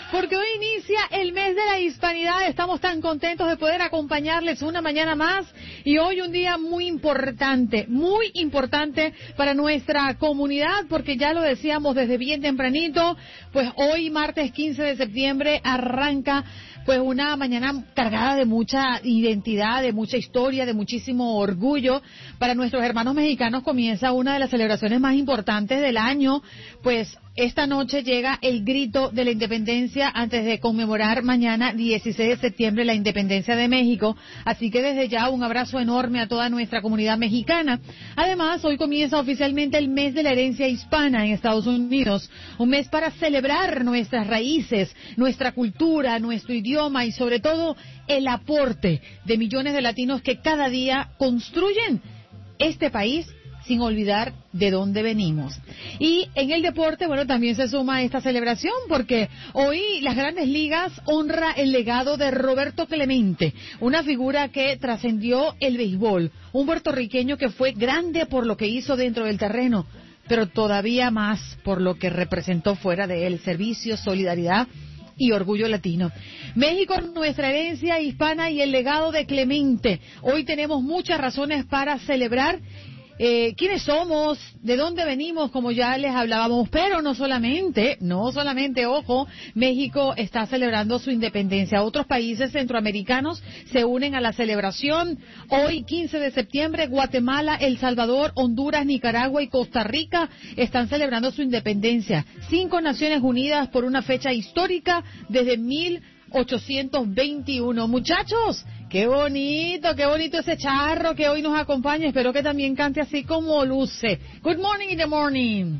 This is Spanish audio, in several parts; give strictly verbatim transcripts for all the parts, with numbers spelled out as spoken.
porque hoy inicia el mes de la hispanidad. Estamos tan contentos de poder acompañarles una mañana más y hoy un día muy importante, muy importante para nuestra comunidad, porque ya lo decíamos desde bien tempranito, pues hoy martes quince de septiembre arranca pues una mañana cargada de mucha identidad, de mucha historia, de muchísimo orgullo. Para nuestros hermanos mexicanos comienza una de las celebraciones más importantes del año, pues esta noche llega el grito de la independencia antes de conmemorar mañana dieciséis de septiembre la independencia de México. Así que desde ya un abrazo enorme a toda nuestra comunidad mexicana. Además, hoy comienza oficialmente el mes de la herencia hispana en Estados Unidos. Un mes para celebrar nuestras raíces, nuestra cultura, nuestro idioma y sobre todo el aporte de millones de latinos que cada día construyen este país sin olvidar de dónde venimos. Y en el deporte, bueno, también se suma esta celebración porque hoy las Grandes Ligas honra el legado de Roberto Clemente, una figura que trascendió el béisbol, un puertorriqueño que fue grande por lo que hizo dentro del terreno, pero todavía más por lo que representó fuera de él, servicio, solidaridad y orgullo latino. México, nuestra herencia hispana y el legado de Clemente. Hoy tenemos muchas razones para celebrar Eh, quiénes somos, de dónde venimos, como ya les hablábamos, pero no solamente, no solamente, ojo, México está celebrando su independencia. Otros países centroamericanos se unen a la celebración. Hoy, quince de septiembre, Guatemala, El Salvador, Honduras, Nicaragua y Costa Rica están celebrando su independencia. Cinco Naciones Unidas por una fecha histórica desde mil ochocientos veintiuno. Muchachos, qué bonito, qué bonito ese charro que hoy nos acompaña. Espero que también cante así como luce. Good morning in the morning.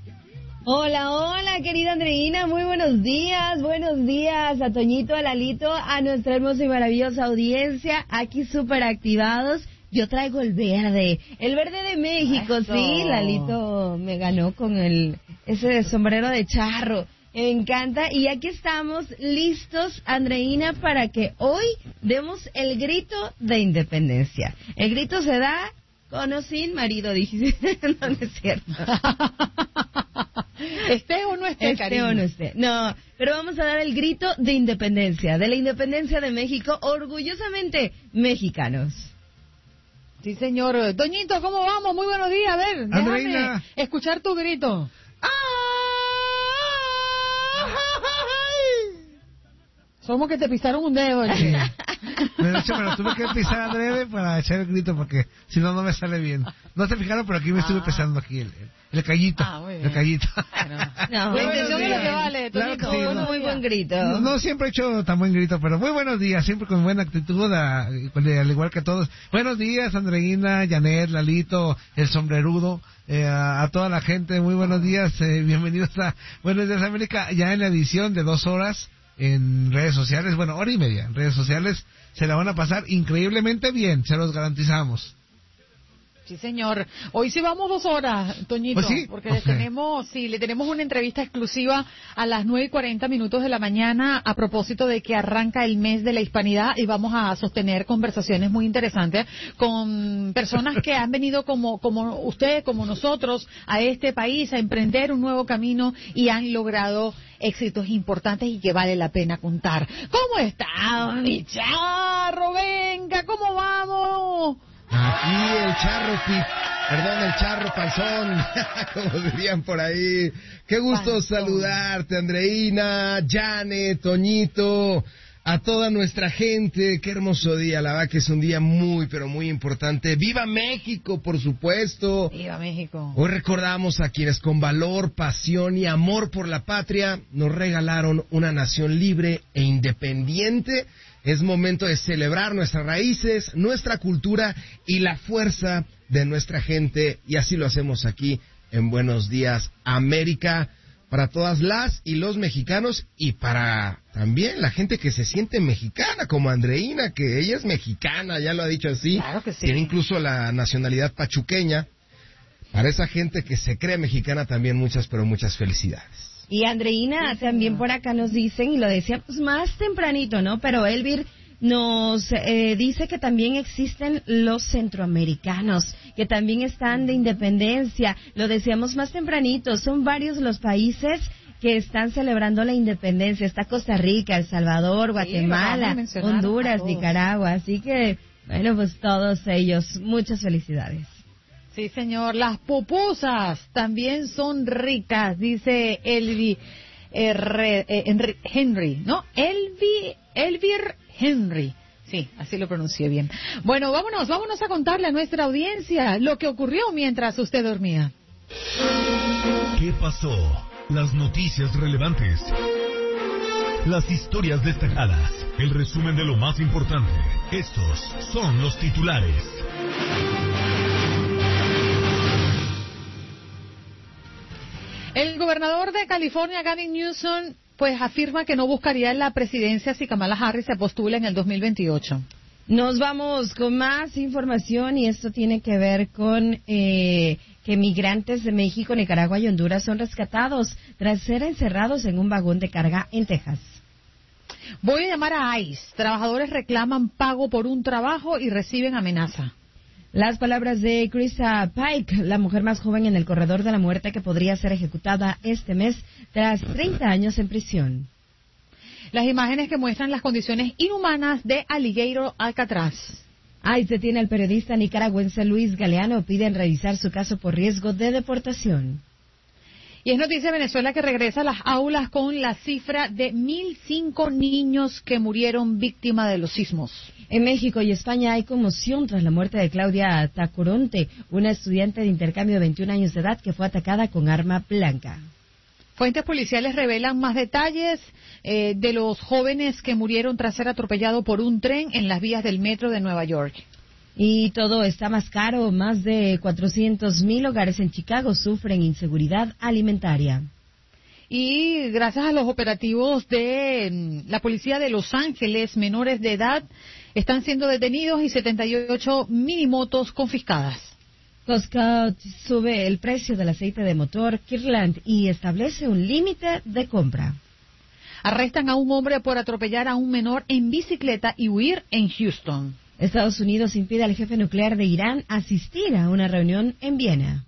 Hola, hola, querida Andreina, muy buenos días, buenos días a Toñito, a Lalito, a nuestra hermosa y maravillosa audiencia, aquí súper activados. Yo traigo el verde, el verde de México, Eso. Sí, Lalito me ganó con el ese sombrero de charro. Me encanta, y aquí estamos listos, Andreina, para que hoy demos el grito de independencia. El grito se da con o sin marido, dijiste, no, no es cierto. Esté o no esté, Esté cariño. o no esté, no, pero vamos a dar el grito de independencia, de la independencia de México, orgullosamente mexicanos. Sí, señor. Doñito, ¿cómo vamos? Muy buenos días, a ver, déjame Andreina. escuchar tu grito. Somos que te pisaron un dedo, oye. De hecho, me lo tuve que pisar adrede para echar el grito porque si no, no me sale bien. No te fijaron, pero aquí me estuve Ah. pisando aquí el, el, el callito. Ah, muy bien. El callito. Bueno, No, la intención es lo que vale, Claro Toñito. que sí, un no. muy buen grito. No, no siempre he hecho tan buen grito, pero muy buenos días, siempre con buena actitud, a- al igual que todos. Buenos días, Andreina, Janet, Lalito, el sombrerudo, eh, a, a toda la gente, muy buenos días, eh, bienvenidos a Buenos Días América, ya en la edición de dos horas en redes sociales, bueno, hora y media en redes sociales, se la van a pasar increíblemente bien, se los garantizamos. Sí, señor. Hoy sí vamos dos horas, Toñito, ¿Oh, sí? porque Ok. le tenemos, sí, le tenemos una entrevista exclusiva a las nueve y cuarenta minutos de la mañana a propósito de que arranca el mes de la hispanidad y vamos a sostener conversaciones muy interesantes con personas que han venido como, como usted, como nosotros, a este país a emprender un nuevo camino y han logrado éxitos importantes y que vale la pena contar. ¿Cómo está, mi charro? Venga, ¿cómo vamos? Aquí el charro, pi- perdón, el charro panzón, como dirían por ahí. Qué gusto Panzón. saludarte, Andreina, Janet, Toñito, a toda nuestra gente. Qué hermoso día, la verdad que es un día muy, pero muy importante. ¡Viva México, por supuesto! Viva México. Hoy recordamos a quienes con valor, pasión y amor por la patria nos regalaron una nación libre e independiente. Es momento de celebrar nuestras raíces, nuestra cultura y la fuerza de nuestra gente. Y así lo hacemos aquí en Buenos Días América. Para todas las y los mexicanos y para también la gente que se siente mexicana, como Andreina, que ella es mexicana, ya lo ha dicho así. Claro que sí. Tiene incluso la nacionalidad pachuqueña. Para esa gente que se cree mexicana también muchas, pero muchas felicidades. Y Andreina, también por acá nos dicen, y lo decíamos más tempranito, ¿no? Pero Elvir nos eh, dice que también existen los centroamericanos, que también están de independencia. Lo decíamos más tempranito, son varios los países que están celebrando la independencia. Está Costa Rica, El Salvador, Guatemala, sí, Honduras, Nicaragua. Así que, bueno, pues todos ellos, muchas felicidades. Sí, señor. Las pupusas también son ricas, dice Elvi eh, eh, Henry, ¿no? Elvi, Elvir Henry. Sí, así lo pronuncié bien. Bueno, vámonos, vámonos a contarle a nuestra audiencia lo que ocurrió mientras usted dormía. ¿Qué pasó? Las noticias relevantes. Las historias destacadas. El resumen de lo más importante. Estos son los titulares. El gobernador de California, Gavin Newsom, pues afirma que no buscaría la presidencia si Kamala Harris se postula en el dos mil veintiocho. Nos vamos con más información y esto tiene que ver con eh, que migrantes de México, Nicaragua y Honduras son rescatados tras ser encerrados en un vagón de carga en Texas. Voy a llamar a ICE. Trabajadores reclaman pago por un trabajo y reciben amenaza. Las palabras de Krista Pike, la mujer más joven en el corredor de la muerte que podría ser ejecutada este mes tras treinta años en prisión. Las imágenes que muestran las condiciones inhumanas de Alligator Alcatraz. ICE detiene al periodista nicaragüense Luis Galeano. Piden revisar su caso por riesgo de deportación. Y es noticia de Venezuela que regresa a las aulas con la cifra de mil cinco niños que murieron víctimas de los sismos. En México y España hay conmoción tras la muerte de Claudia Tacoronte, una estudiante de intercambio de veintiún años de edad que fue atacada con arma blanca. Fuentes policiales revelan más detalles eh, de los jóvenes que murieron tras ser atropellados por un tren en las vías del metro de Nueva York. Y todo está más caro. Más de cuatrocientos mil hogares en Chicago sufren inseguridad alimentaria. Y gracias a los operativos de la policía de Los Ángeles, menores de edad están siendo detenidos y setenta y ocho minimotos confiscadas. Costco sube el precio del aceite de motor Kirkland y establece un límite de compra. Arrestan a un hombre por atropellar a un menor en bicicleta y huir en Houston. Estados Unidos impide al jefe nuclear de Irán asistir a una reunión en Viena.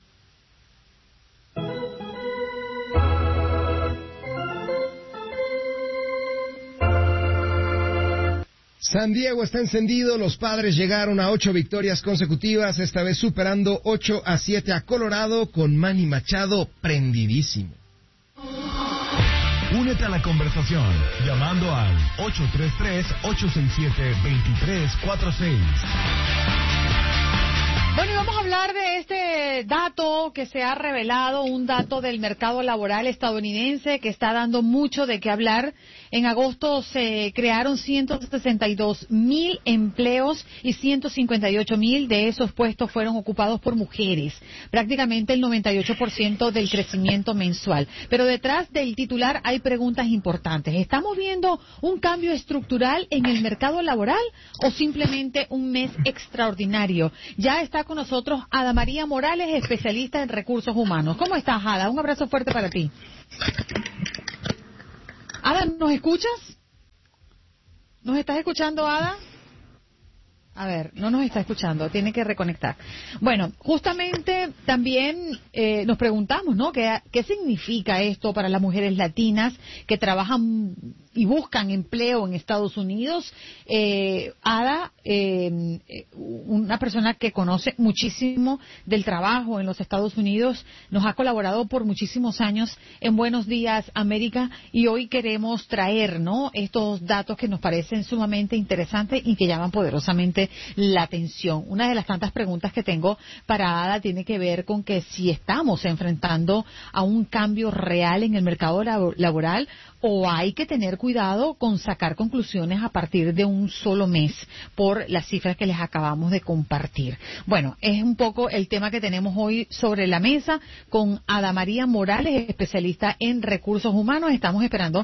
San Diego está encendido, los Padres llegaron a ocho victorias consecutivas, esta vez superando ocho a siete a Colorado con Manny Machado prendidísimo. Únete a la conversación llamando al ocho tres tres, ocho seis siete, dos tres cuatro seis. Bueno, y vamos a hablar de este dato que se ha revelado, un dato del mercado laboral estadounidense que está dando mucho de qué hablar. En agosto se crearon ciento sesenta y dos mil empleos y ciento cincuenta y ocho mil de esos puestos fueron ocupados por mujeres, prácticamente el noventa y ocho por ciento del crecimiento mensual. Pero detrás del titular hay preguntas importantes. ¿Estamos viendo un cambio estructural en el mercado laboral o simplemente un mes extraordinario? Ya está con nosotros Ada María Morales, especialista en recursos humanos. ¿Cómo estás, Ada? Un abrazo fuerte para ti. Ada, ¿nos escuchas? ¿Nos estás escuchando, Ada? A ver, no nos está escuchando, tiene que reconectar. Bueno, justamente también eh, nos preguntamos, ¿no? ¿Qué, ¿Qué significa esto para las mujeres latinas que trabajan y buscan empleo en Estados Unidos? Eh, Ada, eh, una persona que conoce muchísimo del trabajo en los Estados Unidos, nos ha colaborado por muchísimos años en Buenos Días América y hoy queremos traer, ¿no?, estos datos que nos parecen sumamente interesantes y que llaman poderosamente la atención. Una de las tantas preguntas que tengo para Ada tiene que ver con que si estamos enfrentando a un cambio real en el mercado laboral o hay que tener cuidado con sacar conclusiones a partir de un solo mes por las cifras que les acabamos de compartir. Bueno, es un poco el tema que tenemos hoy sobre la mesa con Ada María Morales, especialista en recursos humanos. Estamos esperando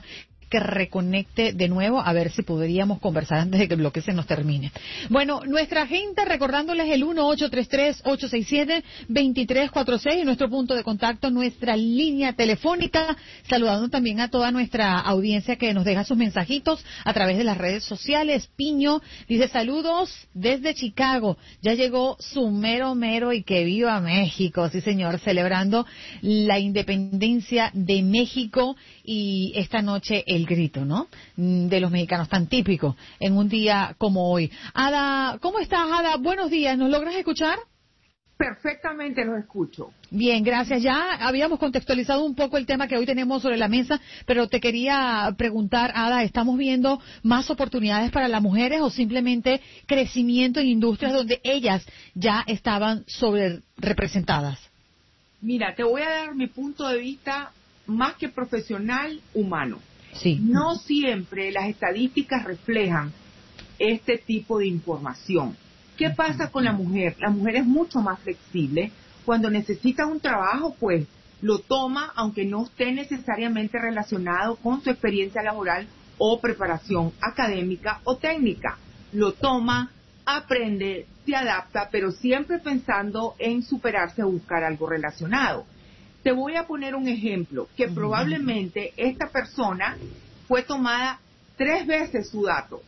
que reconecte de nuevo, a ver si podríamos conversar antes de que el bloque se nos termine. Bueno, nuestra gente, recordándoles el uno ocho tres tres, ocho seis siete, dos tres cuatro seis, nuestro punto de contacto, nuestra línea telefónica, saludando también a toda nuestra audiencia que nos deja sus mensajitos a través de las redes sociales. Piño dice saludos desde Chicago, ya llegó su mero mero y que viva México, sí señor, celebrando la independencia de México y esta noche el grito, ¿no?, de los mexicanos, tan típico en un día como hoy. Ada, ¿cómo estás, Ada? Buenos días, ¿nos logras escuchar? Perfectamente los escucho. Bien, gracias. Ya habíamos contextualizado un poco el tema que hoy tenemos sobre la mesa, pero te quería preguntar, Ada, ¿estamos viendo más oportunidades para las mujeres o simplemente crecimiento en industrias donde ellas ya estaban sobre representadas? Mira, te voy a dar mi punto de vista más que profesional, humano. Sí. No siempre las estadísticas reflejan este tipo de información. ¿Qué pasa con la mujer? La mujer es mucho más flexible. Cuando necesita un trabajo, pues lo toma, aunque no esté necesariamente relacionado con su experiencia laboral o preparación académica o técnica. Lo toma, aprende, se adapta, pero siempre pensando en superarse o buscar algo relacionado. Te voy a poner un ejemplo, que probablemente esta persona fue tomada tres veces su dato.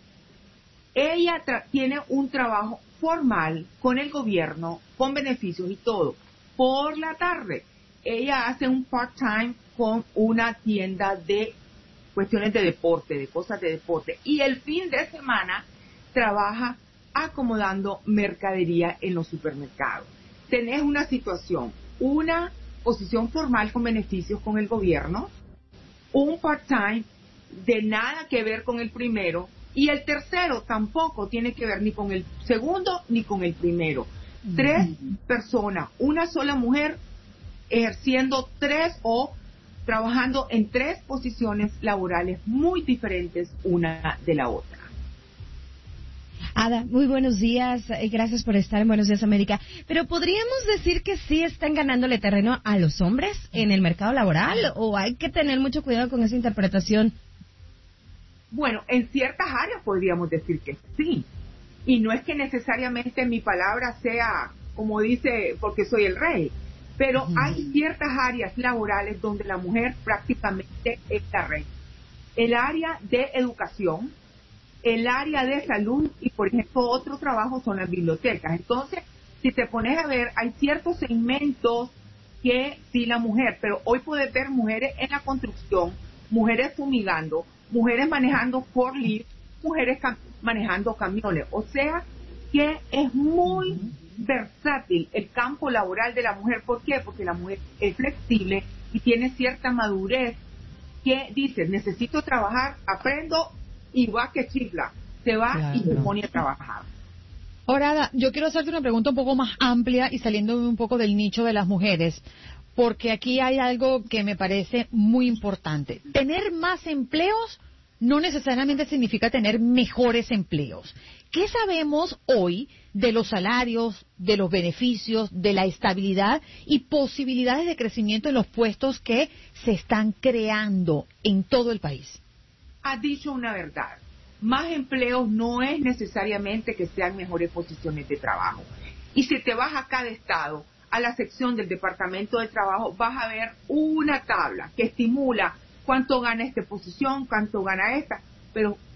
Ella tiene un trabajo formal con el gobierno, con beneficios y todo. Por la tarde, ella hace un part-time con una tienda de cuestiones de deporte, de cosas de deporte. Y el fin de semana trabaja acomodando mercadería en los supermercados. Tenés una situación, una posición formal con beneficios con el gobierno, un part-time de nada que ver con el primero, y el tercero tampoco tiene que ver ni con el segundo ni con el primero. Tres personas, una sola mujer ejerciendo tres o trabajando en tres posiciones laborales muy diferentes una de la otra. Ada, muy buenos días, eh, gracias por estar en Buenos Días América. Pero ¿podríamos decir que sí están ganándole terreno a los hombres en el mercado laboral o hay que tener mucho cuidado con esa interpretación? Bueno, en ciertas áreas podríamos decir que sí. Y no es que necesariamente mi palabra sea, como dice, porque soy el rey. Pero uh-huh. hay ciertas áreas laborales donde la mujer prácticamente es la reina. El área de educación, el área de salud y, por ejemplo, otro trabajo son las bibliotecas. Entonces, si te pones a ver, hay ciertos segmentos que sí la mujer, pero hoy puedes ver mujeres en la construcción, mujeres fumigando, mujeres manejando forklift, mujeres cam- manejando camiones. O sea que es muy versátil el campo laboral de la mujer. ¿Por qué? Porque la mujer es flexible y tiene cierta madurez que dice, necesito trabajar, aprendo y va que chifla. Se va claro. y se pone a trabajar. Ahora, Ada, yo quiero hacerte una pregunta un poco más amplia y saliendo un poco del nicho de las mujeres, porque aquí hay algo que me parece muy importante. Tener más empleos no necesariamente significa tener mejores empleos. ¿Qué sabemos hoy de los salarios, de los beneficios, de la estabilidad y posibilidades de crecimiento en los puestos que se están creando en todo el país? Has dicho una verdad. Más empleos no es necesariamente que sean mejores posiciones de trabajo. Y si te vas a cada estado, a la sección del Departamento de Trabajo, vas a ver una tabla que estimula cuánto gana esta posición, cuánto gana esta, pero